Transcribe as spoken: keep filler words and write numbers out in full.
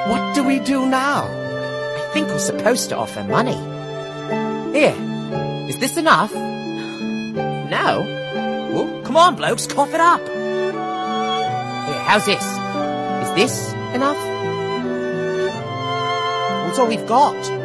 What do we do now? I think we're supposed to offer money. Here, is this enough? No? Oh, come on, blokes, cough it up. Here, how's this? Is this enough? Well, it's all we've got.